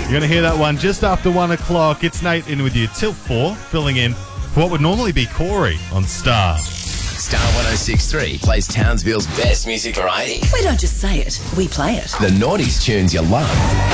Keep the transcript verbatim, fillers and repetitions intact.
You're going to hear that one just after one o'clock. It's Nate in with you till four, filling in for what would normally be Corey on Star. Star one oh six point three plays Townsville's best music variety. We don't just say it, we play it. The noughties tunes you love.